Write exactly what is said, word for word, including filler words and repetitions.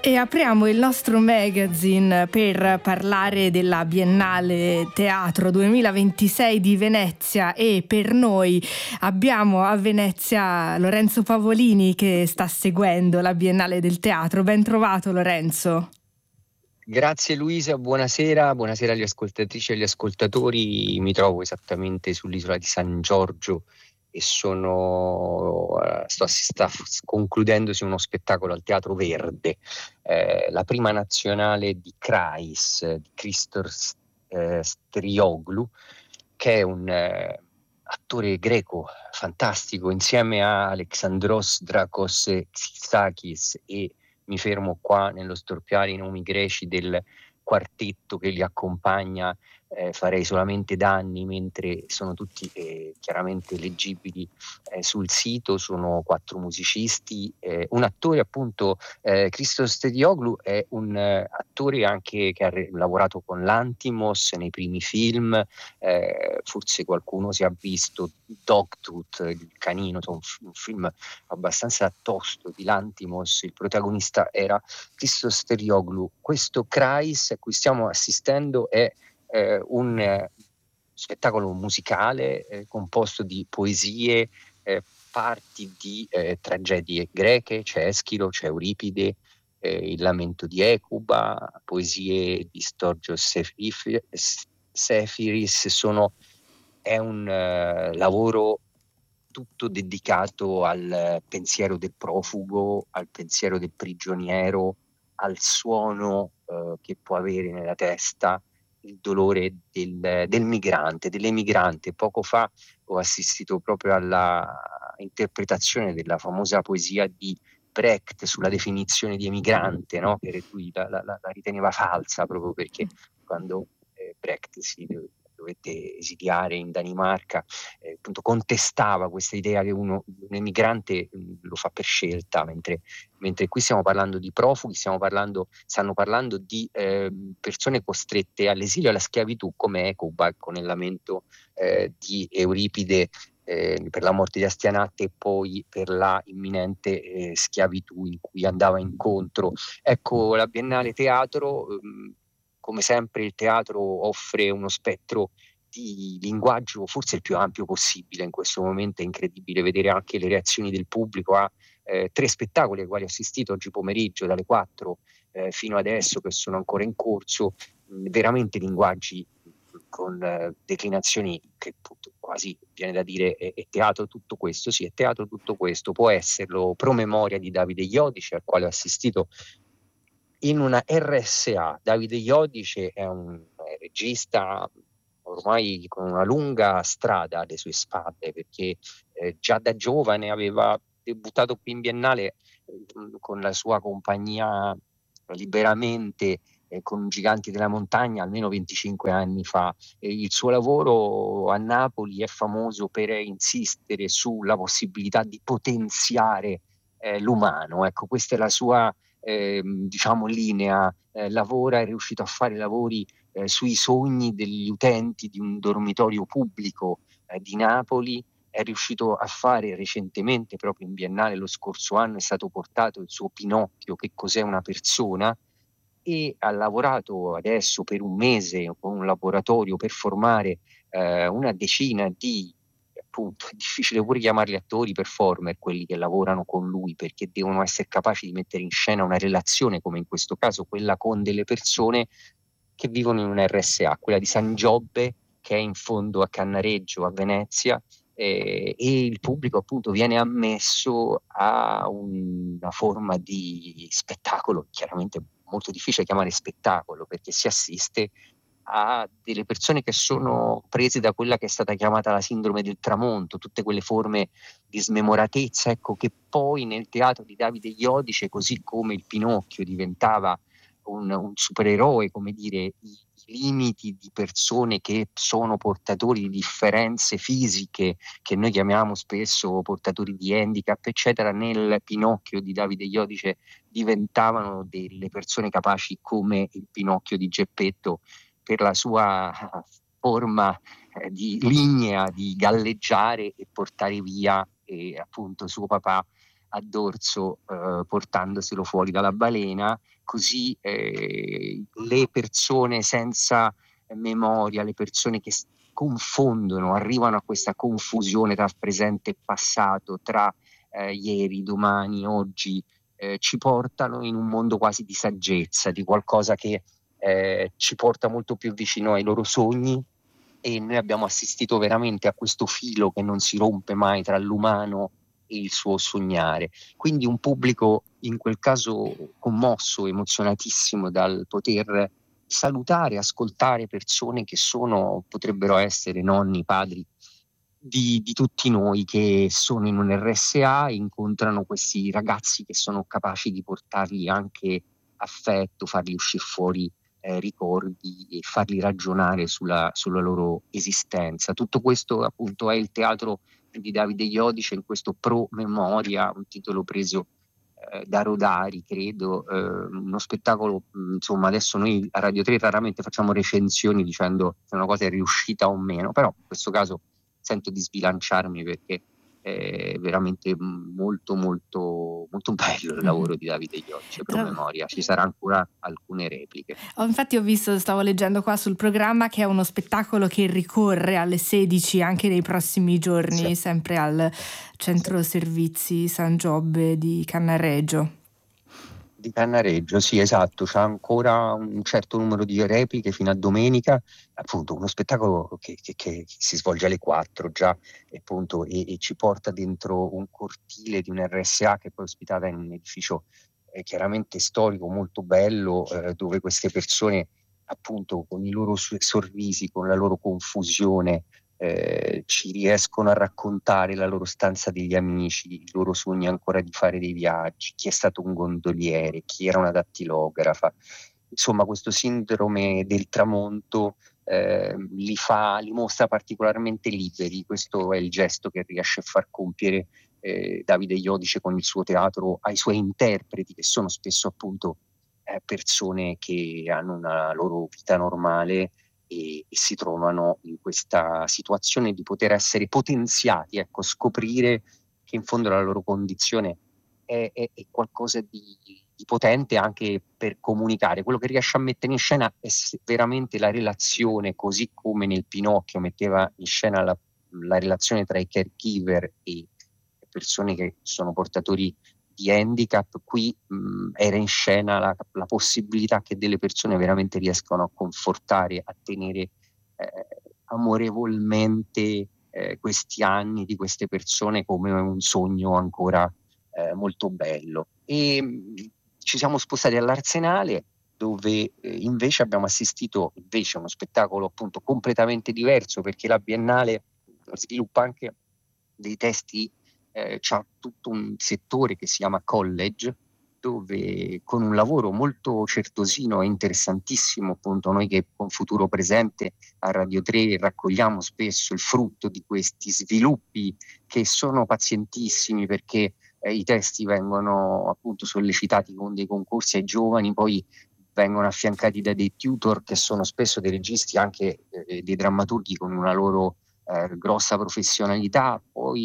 E apriamo il nostro magazine per parlare della Biennale Teatro duemilaventisei di Venezia, e per noi abbiamo a Venezia Lorenzo Pavolini che sta seguendo la Biennale del Teatro. Ben trovato, Lorenzo. Grazie Luisa, buonasera, buonasera agli ascoltatrici e agli ascoltatori. Mi trovo esattamente sull'isola di San Giorgio e sono sto, sta concludendosi uno spettacolo al Teatro Verde, eh, la prima nazionale di Krais, di Christos eh, Strioglu, che è un eh, attore greco fantastico, insieme a Alexandros Drakos Xisakis, e mi fermo qua nello storpiare i nomi greci del quartetto che li accompagna. Eh, farei solamente danni, mentre sono tutti eh, chiaramente leggibili eh, sul sito. Sono quattro musicisti, eh, un attore appunto, eh, Christos Terioglu è un eh, attore anche che ha re- lavorato con l'Antimos nei primi film, eh, forse qualcuno si è visto Dogtooth, il canino, un, f- un film abbastanza tosto di l'Antimos. Il protagonista era Christos Terioglu. Questo Krais a cui stiamo assistendo è eh, un eh, spettacolo musicale eh, composto di poesie, eh, parti di eh, tragedie greche. C'è Eschilo, c'è Euripide, eh, il lamento di Ecuba, poesie di Storgios Sefirif- Sefiris. Sono, è un eh, lavoro tutto dedicato al pensiero del profugo, al pensiero del prigioniero, al suono eh, che può avere nella testa il dolore del, del migrante, dell'emigrante. Poco fa ho assistito proprio alla interpretazione della famosa poesia di Brecht sulla definizione di emigrante, no? Che lui la, la, la riteneva falsa, proprio perché quando eh, Brecht si dovette esiliare in Danimarca, eh, appunto contestava questa idea che uno, un emigrante mh, lo fa per scelta, mentre, mentre qui stiamo parlando di profughi, stiamo parlando, stanno parlando di eh, persone costrette all'esilio e alla schiavitù, come Ecuba, ecco, nel lamento eh, di Euripide, eh, per la morte di Astianatte, e poi per la imminente eh, schiavitù in cui andava incontro. Ecco, la Biennale Teatro, ehm, come sempre il teatro offre uno spettro di linguaggio forse il più ampio possibile. In questo momento è incredibile vedere anche le reazioni del pubblico a eh, tre spettacoli ai quali ho assistito oggi pomeriggio, dalle quattro eh, fino adesso, che sono ancora in corso, mh, veramente linguaggi con eh, declinazioni che appunto, quasi viene da dire è, è teatro tutto questo. Sì, è teatro tutto questo, può esserlo. Promemoria di Davide Iodice, al quale ho assistito in una R S A. Davide Iodice è un è regista ormai con una lunga strada alle sue spalle, perché eh, già da giovane aveva debuttato qui in Biennale eh, con la sua compagnia Liberamente, eh, con Giganti della Montagna, almeno venticinque anni fa. E il suo lavoro a Napoli è famoso per insistere sulla possibilità di potenziare eh, l'umano. Ecco, questa è la sua eh, diciamo linea. Eh, lavora, è riuscito a fare lavori eh, sui sogni degli utenti di un dormitorio pubblico eh, di Napoli. È riuscito a fare recentemente, proprio in Biennale lo scorso anno, è stato portato il suo Pinocchio, che cos'è una persona, e ha lavorato adesso per un mese con un laboratorio per formare eh, una decina di, appunto, è difficile pure chiamarli attori, performer, quelli che lavorano con lui, perché devono essere capaci di mettere in scena una relazione, come in questo caso quella con delle persone che vivono in un R S A, quella di San Giobbe, che è in fondo a Cannareggio, a Venezia, eh, e il pubblico appunto viene ammesso a un, una forma di spettacolo, chiaramente molto difficile chiamare spettacolo, perché si assiste a delle persone che sono prese da quella che è stata chiamata la sindrome del tramonto, tutte quelle forme di smemoratezza, ecco, che poi nel teatro di Davide Iodice, così come il Pinocchio diventava un, un supereroe, come dire, i, i limiti di persone che sono portatori di differenze fisiche, che noi chiamiamo spesso portatori di handicap, eccetera, nel Pinocchio di Davide Iodice diventavano delle persone capaci, come il Pinocchio di Geppetto, per la sua forma eh, di lignea, di galleggiare e portare via eh, appunto suo papà a dorso eh, portandoselo fuori dalla balena, così eh, le persone senza memoria, le persone che confondono, arrivano a questa confusione tra presente e passato, tra eh, ieri, domani, oggi, eh, ci portano in un mondo quasi di saggezza, di qualcosa che eh, ci porta molto più vicino ai loro sogni, e noi abbiamo assistito veramente a questo filo che non si rompe mai tra l'umano e il suo sognare. Quindi un pubblico in quel caso commosso, emozionatissimo dal poter salutare, ascoltare persone che sono, potrebbero essere nonni, padri di, di tutti noi, che sono in un R S A e incontrano questi ragazzi che sono capaci di portargli anche affetto, farli uscire fuori eh, ricordi e farli ragionare sulla, sulla loro esistenza. Tutto questo appunto è il teatro di Davide Iodice in questo Pro Memoria, un titolo preso eh, da Rodari, credo, eh, uno spettacolo, mh, insomma adesso noi a Radio tre raramente facciamo recensioni dicendo se una cosa è riuscita o meno, però in questo caso sento di sbilanciarmi perché è veramente molto molto molto bello il lavoro di Davide Iodice, Pro Memoria. Ci sarà ancora alcune repliche. Oh, infatti ho visto, stavo leggendo qua sul programma che è uno spettacolo che ricorre alle sedici anche nei prossimi giorni, sì, sempre al Centro Servizi San Giobbe di Cannareggio. Di Cannareggio, sì, esatto, c'è ancora un certo numero di repliche fino a domenica, appunto uno spettacolo che, che, che si svolge alle quattro già e, appunto, e, e ci porta dentro un cortile di un R S A che poi è ospitata in un edificio eh, chiaramente storico molto bello, eh, dove queste persone appunto con i loro sorrisi, con la loro confusione, Eh, ci riescono a raccontare la loro stanza degli amici, i loro sogni ancora di fare dei viaggi, chi è stato un gondoliere, chi era una dattilografa. Insomma, questo sindrome del tramonto eh, li fa, li mostra particolarmente liberi. Questo è il gesto che riesce a far compiere eh, Davide Iodice con il suo teatro ai suoi interpreti, che sono spesso appunto eh, persone che hanno una loro vita normale e, e si trovano in questa situazione di poter essere potenziati, ecco, scoprire che in fondo la loro condizione è, è, è qualcosa di, di potente anche per comunicare. Quello che riesce a mettere in scena è veramente la relazione, così come nel Pinocchio metteva in scena la, la relazione tra i caregiver e persone che sono portatori di handicap. Qui mh, era in scena la, la possibilità che delle persone veramente riescano a confortare, a tenere eh, amorevolmente eh, questi anni di queste persone come un sogno ancora eh, molto bello. E mh, ci siamo spostati all'Arsenale, dove eh, invece abbiamo assistito invece a uno spettacolo appunto completamente diverso, perché la Biennale sviluppa anche dei testi. Eh, c'ha tutto un settore che si chiama college, dove con un lavoro molto certosino e interessantissimo, appunto noi che con Futuro Presente a Radio tre raccogliamo spesso il frutto di questi sviluppi che sono pazientissimi, perché eh, i testi vengono appunto sollecitati con dei concorsi ai giovani, poi vengono affiancati da dei tutor che sono spesso dei registi, anche eh, dei drammaturghi con una loro eh, grossa professionalità, poi